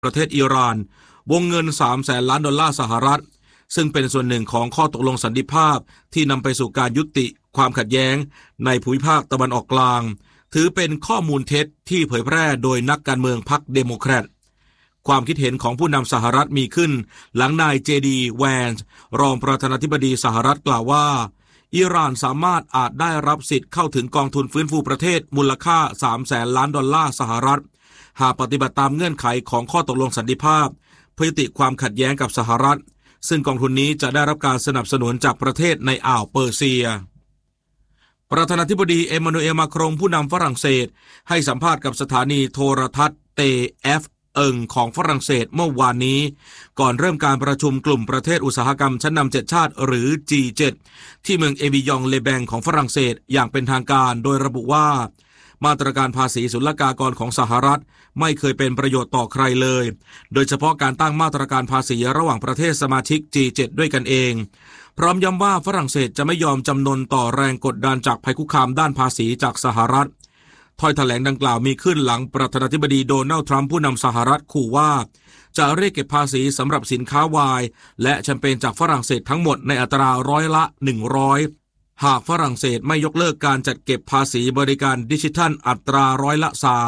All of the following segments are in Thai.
ประเทศอิหร่านวงเงิน300,000 ล้านดอลลาร์สหรัฐซึ่งเป็นส่วนหนึ่งของข้อตกลงสันติภาพที่นำไปสู่การยุติความขัดแย้งในภูมิภาคตะวันออกกลางถือเป็นข้อมูลเท็จที่เผยแพร่โดยนักการเมืองพรรคเดโมแครตความคิดเห็นของผู้นำสหรัฐมีขึ้นหลังนายเจดีแวนส์รองประธานาธิบดีสหรัฐกล่าวว่าอิหร่านสามารถอาจได้รับสิทธิ์เข้าถึงกองทุนฟื้นฟูประเทศมูลค่า300,000 ล้านดอลลาร์สหรัฐหากปฏิบัติตามเงื่อนไขของข้อตกลงสันติภาพเพื่อยุติความขัดแย้งกับสหรัฐซึ่งกองทุนนี้จะได้รับการสนับสนุนจากประเทศในอ่าวเปอร์เซียประธานาธิบดีเอมมานูเอล มาครงผู้นำฝรั่งเศสให้สัมภาษณ์กับสถานีโทรทัศน์เตเอฟของฝรั่งเศสเมื่อวานนี้ก่อนเริ่มการประชุมกลุ่มประเทศอุตสาหกรรมชั้นนำ7ชาติหรือ G7 ที่เมืองเอวิยองเลแบงของฝรั่งเศสอย่างเป็นทางการโดยระบุว่ามาตรการภาษีศุลกากรของสหรัฐไม่เคยเป็นประโยชน์ต่อใครเลยโดยเฉพาะการตั้งมาตรการภาษีระหว่างประเทศสมาชิก G7 ด้วยกันเองพร้อมย้ำว่าฝรั่งเศสจะไม่ยอมจำนนต่อแรงกดดันจากภัยคุกคามด้านภาษีจากสหรัฐถ้อยแถลงดังกล่าวมีขึ้นหลังประธานาธิบดีโดนัลด์ทรัมป์ผู้นำสหรัฐขู่ว่าจะเรียกเก็บภาษีสำหรับสินค้าไวน์และแชมเปญจากฝรั่งเศสทั้งหมดในอัตราร้อยละ100หากฝรั่งเศสไม่ยกเลิกการจัดเก็บภาษีบริการดิจิทัลอัตราร้อยละ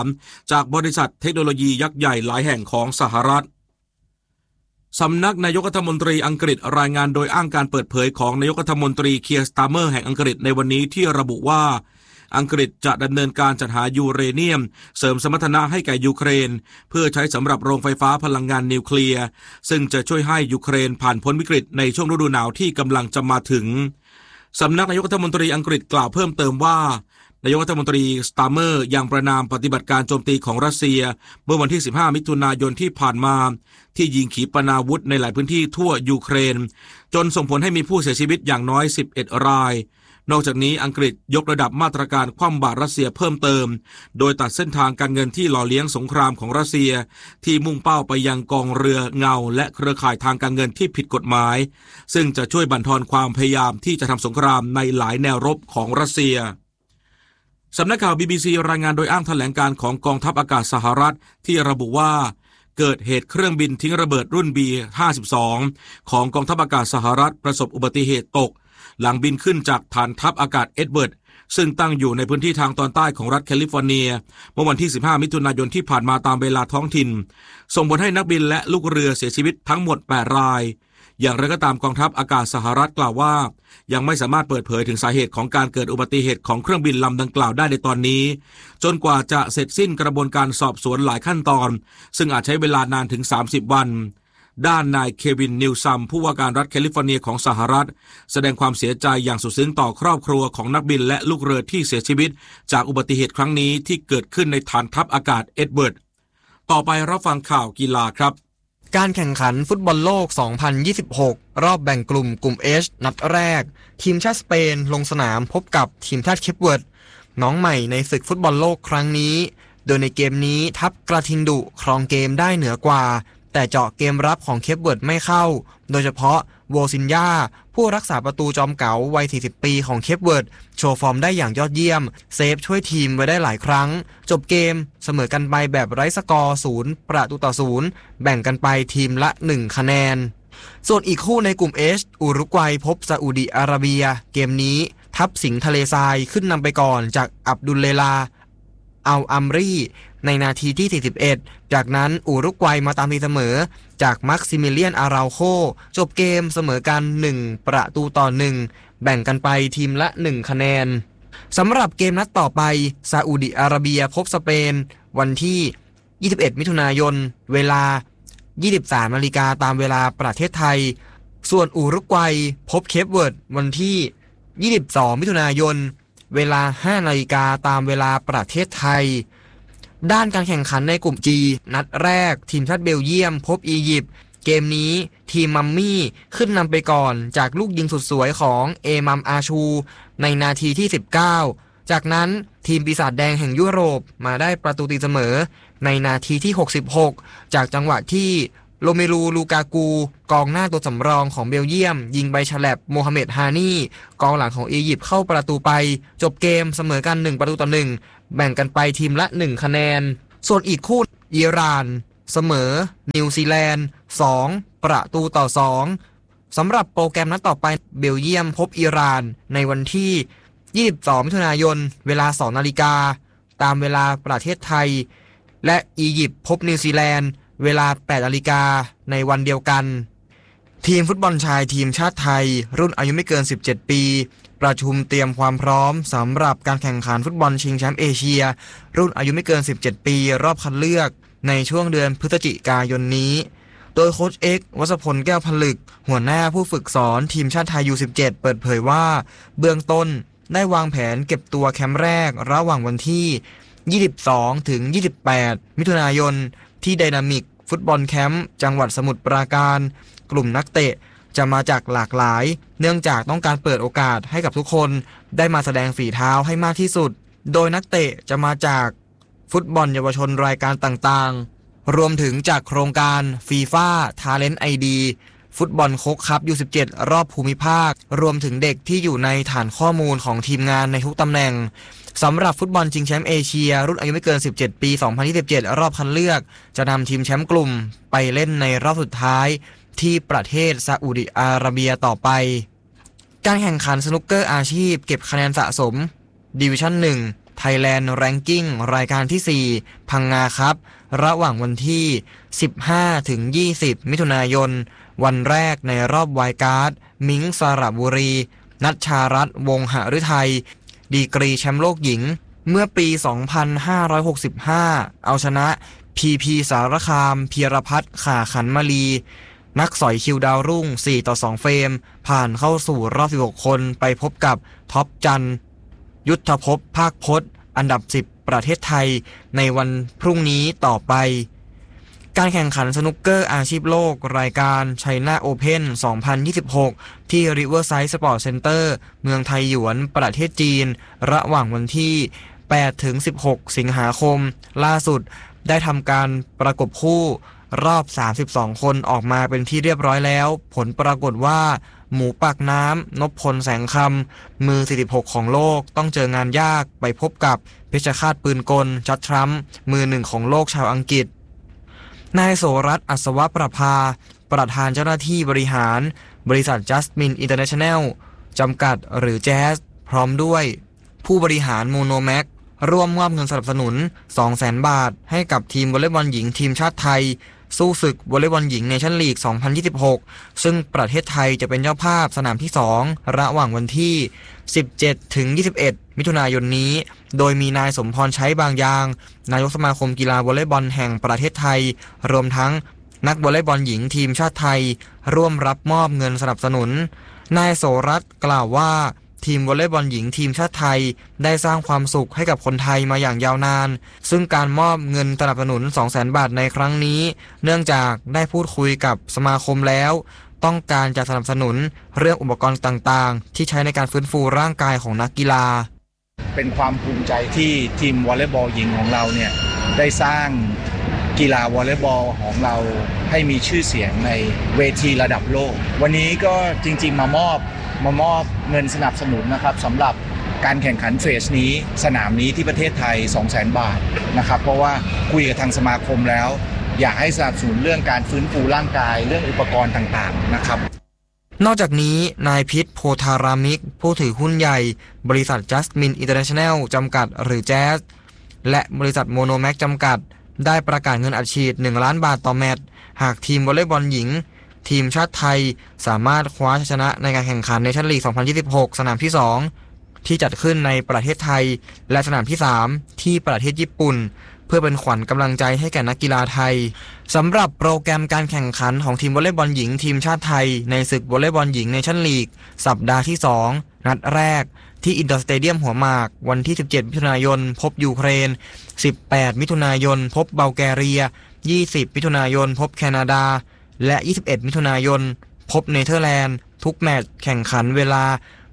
3จากบริษัทเทคโนโลยียักษ์ใหญ่หลายแห่งของสหรัฐสำนักนายกรัฐมนตรีอังกฤษรายงานโดยอ้างการเปิดเผยของนายกรัฐมนตรีเคียร์ สตาร์เมอร์แห่งอังกฤษในวันนี้ที่ระบุว่าอังกฤษจะดำเนินการจัดหายูเรเนียมเสริมสมรรถนะให้แก่ยูเครนเพื่อใช้สำหรับโรงไฟฟ้าพลังงานนิวเคลียร์ซึ่งจะช่วยให้ยูเครนผ่านพ้นวิกฤตในช่วงฤดูหนาวที่กำลังจะมาถึงสำนักนายกรัฐมนตรีอังกฤษกล่าวเพิ่มเติมว่านายกรัฐมนตรีสตาร์เมอร์ยังประณามปฏิบัติการโจมตีของรัสเซียเมื่อวันที่15มิถุนายนที่ผ่านมาที่ยิงขีปนาวุธในหลายพื้นที่ทั่วยูเครนจนส่งผลให้มีผู้เสียชีวิตอย่างน้อย11รายนอกจากนี้อังกฤษยกระดับมาตรการคว่ำบาตรรัสเซียเพิ่มเติมโดยตัดเส้นทางการเงินที่หล่อเลี้ยงสงครามของรัสเซียที่มุ่งเป้าไปยังกองเรือเงาและเครือข่ายทางการเงินที่ผิดกฎหมายซึ่งจะช่วยบั่นทอนความพยายามที่จะทำสงครามในหลายแนวรบของรัสเซียสำนักข่าว BBC รายงานโดยอ้างแถลงการของกองทัพอากาศสหรัฐที่ระบุว่าเกิดเหตุเครื่องบินทิ้งระเบิดรุ่น B-52 ของกองทัพอากาศสหรัฐประสบอุบัติเหตุตกหลังบินขึ้นจากฐานทัพอากาศเอ็ดเวิร์ดซึ่งตั้งอยู่ในพื้นที่ทางตอนใต้ของรัฐแคลิฟอร์เนียเมื่อวันที่15มิถุนายนที่ผ่านมาตามเวลาท้องถิ่นส่งผลให้นักบินและลูกเรือเสียชีวิตทั้งหมด8รายอย่างไรก็ตามกองทัพอากาศสหรัฐกล่าวว่ายังไม่สามารถเปิดเผยถึงสาเหตุของการเกิดอุบัติเหตุของเครื่องบินลำดังกล่าวได้ในตอนนี้จนกว่าจะเสร็จสิ้นกระบวนการสอบสวนหลายขั้นตอนซึ่งอาจใช้เวลานานถึง30วันด้านนายเควินนิวซัมผู้ว่าการรัฐแคลิฟอร์เนียของสหรัฐแสดงความเสียใจอย่างสุดซึ้งต่อครอบครัวของนักบินและลูกเรือที่เสียชีวิตจากอุบัติเหตุครั้งนี้ที่เกิดขึ้นในฐานทัพอากาศเอ็ดเวิร์ดต่อไปรับฟังข่าวกีฬาครับการแข่งขันฟุตบอลโลก 2026 รอบแบ่งกลุ่ม H นัดแรกทีมชาติสเปนลงสนามพบกับทีมชาติเคปเวิร์ดน้องใหม่ในศึกฟุตบอลโลกครั้งนี้โดยในเกมนี้ทัพกระทิงดุครองเกมได้เหนือกว่าแต่เจาะเกมรับของเคปเวิร์ดไม่เข้าโดยเฉพาะโวซินยาผู้รักษาประตูจอมเก๋าวัย40ปีของเคปเวิร์ดโชว์ฟอร์มได้อย่างยอดเยี่ยมเซฟช่วยทีมไว้ได้หลายครั้งจบเกมเสมอกันไปแบบไร้สกอร์0-0แบ่งกันไปทีมละ1คะแนนส่วนอีกคู่ในกลุ่ม H อุรุกวัยพบซาอุดิอาระเบียเกมนี้ทัพสิงห์ทะเลทรายขึ้นนำไปก่อนจากอับดุลเลลาอัลอัมรีในนาทีที่41จากนั้นอุรุกวัยมาตามตีเสมอจากมักซิมิเลียนอาราโคจบเกมเสมอกัน1-1แบ่งกันไปทีมละ1คะแนนสำหรับเกมนัดต่อไปซาอุดิอาระเบียพบสเปนวันที่21มิถุนายนเวลา 23 นาฬิกาตามเวลาประเทศไทยส่วนอุรุกวัยพบเคปเวิร์ดวันที่22มิถุนายนเวลา 5 นาฬิกาตามเวลาประเทศไทยด้านการแข่งขันในกลุ่ม G นัดแรกทีมชาติเบลเยียมพบอียิปต์เกมนี้ทีมมัมมี่ขึ้นนำไปก่อนจากลูกยิงสุดสวยของเอมัมอาชูในนาทีที่19จากนั้นทีมปีศาจแดงแห่งยุโรปมาได้ประตูตีเสมอในนาทีที่66จากจังหวะที่โรเมลูลูกากูกองหน้าตัวสำรองของเบลเยียมยิงใบฉลับโมฮัมเหม็ดฮานี่กองหลังของอียิปต์เข้าประตูไปจบเกมเสมอกัน1-1แบ่งกันไปทีมละ1คะแนนส่วนอีกคู่อิหร่านเสมอนิวซีแลนด์2-2สำหรับโปรแกรมนัดต่อไปเบลเยียมพบอิหร่านในวันที่22มิถุนายนเวลา 2 นาฬิกาตามเวลาประเทศไทยและอียิปต์พบนิวซีแลนด์เวลา 8 นาฬิกาในวันเดียวกันทีมฟุตบอลชายทีมชาติไทยรุ่นอายุไม่เกิน17ปีประชุมเตรียมความพร้อมสำหรับการแข่งขันฟุตบอลชิงแชมป์เอเชียรุ่นอายุไม่เกิน17ปีรอบคัดเลือกในช่วงเดือนพฤศจิกายนนี้โดยโค้ชเอกวัชพลแก้วผลึกหัวหน้าผู้ฝึกสอนทีมชาติไทย U17 เปิดเผยว่าเบื้องต้นได้วางแผนเก็บตัวแคมป์แรกระหว่างวันที่22ถึง28มิถุนายนที่ไดนามิกฟุตบอลแคมป์จังหวัดสมุทรปราการกลุ่มนักเตะจะมาจากหลากหลายเนื่องจากต้องการเปิดโอกาสให้กับทุกคนได้มาแสดงฝีเท้าให้มากที่สุดโดยนักเตะจะมาจากฟุตบอลเยาวชนรายการต่างๆรวมถึงจากโครงการ FIFA Talent ID ฟุตบอลโค้กคัพ U17 รอบภูมิภาครวมถึงเด็กที่อยู่ในฐานข้อมูลของทีมงานในทุกตำแหน่งสำหรับฟุตบอลชิงแชมป์เอเชียรุ่นอายุไม่เกิน17ปี2027รอบคัดเลือกจะนำทีมแชมป์กลุ่มไปเล่นในรอบสุดท้ายที่ประเทศซาอุดิอาระเบียต่อไปการแข่งขันสนุกเกอร์อาชีพเก็บคะแนนสะสมดิวิชั่น1 Thailand Ranking รายการที่4พังงาครับระหว่างวันที่15ถึง20มิถุนายนวันแรกในรอบไวล์การ์ดมิงสระบุรีนัชชารัตน์วงหฤทัยดีกรีแชมป์โลกหญิงเมื่อปี 2565 เอาชนะพีสารคามพีรพัฒน์ข่าขันมาลีนักสอยคิวดาวรุ่ง4-2เฟรมผ่านเข้าสู่รอบ16คนไปพบกับท็อปจันยุทธภพภาคพจน์อันดับ10ประเทศไทยในวันพรุ่งนี้ต่อไปการแข่งขันสนุกเกอร์อาชีพโลกรายการ China Open 2026 ที่ Riverside Sport Center เมืองไทยหยวนประเทศจีนระหว่างวันที่8ถึง16สิงหาคมล่าสุดได้ทำการประกบคู่รอบ32คนออกมาเป็นที่เรียบร้อยแล้วผลปรากฏว่าหมูปากน้ำนพพลแสงคำมือ46ของโลกต้องเจองานยากไปพบกับเพชรฆาตปืนกลจัดทรัมป์มือ1ของโลกชาวอังกฤษนายโสรัตน์อัศวประภาประธานเจ้าหน้าที่บริหารบริษัทจัสมินอินเตอร์เนชั่นแนลจำกัดหรือแจ๊สพร้อมด้วยผู้บริหารโมโนแม็กร่วมมอบเงินสนับสนุน 200,000 บาทให้กับทีมวอลเลย์บอลหญิงทีมชาติไทยสู้ศึกวอลเลย์บอลหญิงเนชั่นลีก 2026 ซึ่งประเทศไทยจะเป็นเจ้าภาพสนามที่2ระหว่างวันที่17ถึง21มิถุนายนนี้โดยมีนายสมพรใช้บางยางนายกสมาคมกีฬาวอลเลย์บอลแห่งประเทศไทยรวมทั้งนักวอลเลย์บอลหญิงทีมชาติไทยร่วมรับมอบเงินสนับสนุนนายโสรัตน์กล่าวว่าทีมวอลเลย์บอลหญิงทีมชาติไทยได้สร้างความสุขให้กับคนไทยมาอย่างยาวนานซึ่งการมอบเงินสนับสนุน 200,000 บาทในครั้งนี้เนื่องจากได้พูดคุยกับสมาคมแล้วต้องการจะสนับสนุนเรื่องอุปกรณ์ต่างๆที่ใช้ในการฟื้นฟูร่างกายของนักกีฬาเป็นความภูมิใจที่ทีมวอลเลย์บอลหญิงของเราเนี่ยได้สร้างกีฬาวอลเลย์บอลของเราให้มีชื่อเสียงในเวทีระดับโลกวันนี้ก็จริงๆมามอบเงินสนับสนุนนะครับสำหรับการแข่งขันเฟสนี้สนามนี้ที่ประเทศไทย 200,000 บาทนะครับเพราะว่าคุยกับทางสมาคมแล้วอยากให้สนับสนุนเรื่องการฟื้นฟูร่างกายเรื่องอุปกรณ์ต่างๆนะครับนอกจากนี้นายพิษโพธารามิกผู้ถือหุ้นใหญ่บริษัทจัสมินอินเตอร์เนชั่นแนลจำกัดหรือแจ๊สและบริษัทโมโนแม็กจำกัดได้ประกาศเงินอัดฉีด1 ล้านบาทต่อแมตช์หากทีมวอลเลย์บอลหญิงทีมชาติไทยสามารถคว้าชัยชนะในการแข่งขันเนชั่นลีก 2026 สนามที่2ที่จัดขึ้นในประเทศไทยและสนามที่3ที่ประเทศญี่ปุ่นเพื่อเป็นขวัญกำลังใจให้แก่นักกีฬาไทยสำหรับโปรแกรมการแข่งขันของทีมวอลเลย์บอลหญิงทีมชาติไทยในศึกวอลเลย์บอลหญิงเนชั่นลีกสัปดาห์ที่2นัดแรกที่อินดอร์สเตเดียมหัวหมากวันที่17มิถุนายนพบยูเครน18มิถุนายนพบบัลแกเรีย20มิถุนายนพบแคนาดาและ21มิถุนายนพบเนเธอร์แลนด์ทุกแมตช์แข่งขันเวลา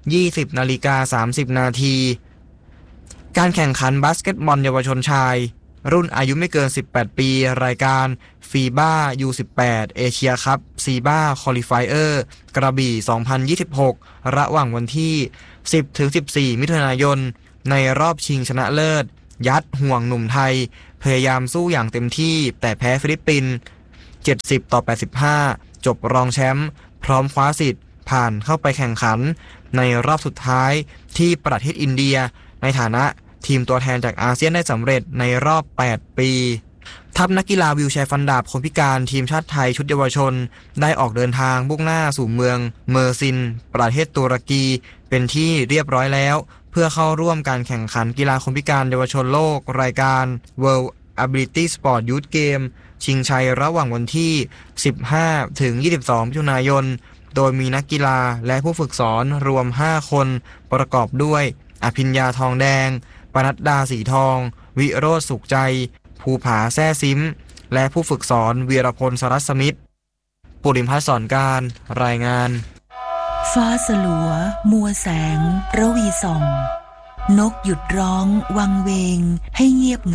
20:30 นาทีการแข่งขันบาสเกตบอลเยาวชนชายรุ่นอายุไม่เกิน18ปีรายการฟีบ้า U18 เอเชียคัพซีบ้าคอลิฟายเออร์กระบี่ 2026 ระหว่างวันที่10-14 มิถุนายนในรอบชิงชนะเลิศยัดห่วงหนุ่มไทยพยายามสู้อย่างเต็มที่แต่แพ้ฟิลิปปินส์70-85จบรองแชมป์พร้อมคว้าสิทธิ์ผ่านเข้าไปแข่งขันในรอบสุดท้ายที่ประเทศอินเดียในฐานะทีมตัวแทนจากอาเซียนได้สำเร็จในรอบ8ปีทัพนักกีฬาวีลแชร์ฟันดาบคนพิการทีมชาติไทยชุดเยาวชนได้ออกเดินทางมุ่งหน้าสู่เมืองเมอร์ซินประเทศตุรกีเป็นที่เรียบร้อยแล้วเพื่อเข้าร่วมการแข่งขันกีฬาคนพิการเยาวชนโลกรายการ World Ability Sport Youth Game ชิงชัยระหว่างวันที่ 15-22 มิถุนายนโดยมีนักกีฬาและผู้ฝึกสอนรวม5คนประกอบด้วยอภิญญาทองแดงปนัดดาสีทองวิโรจน์สุขใจภูผาแซ่ซิมและผู้ฝึกสอนวีรพลสรัสมิตรปุริมพัฒน์สอนการรายงานฟ้าสลัวมัวแสงระวีส่องนกหยุดร้องวังเวงให้เงียบ